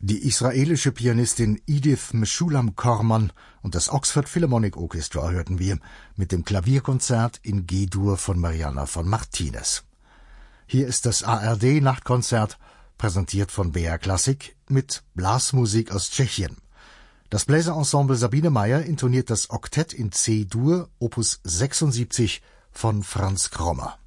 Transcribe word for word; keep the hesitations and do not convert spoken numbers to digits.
Die israelische Pianistin Edith Meshulam Korman und das Oxford Philharmonic Orchestra hörten wir mit dem Klavierkonzert in G-Dur von Marianna von Martinez. Hier ist das A R D-Nachtkonzert, präsentiert von B R Klassik mit Blasmusik aus Tschechien. Das Bläserensemble Sabine Meyer intoniert das Oktett in C-Dur, Opus sechsundsiebzig von Franz Krommer.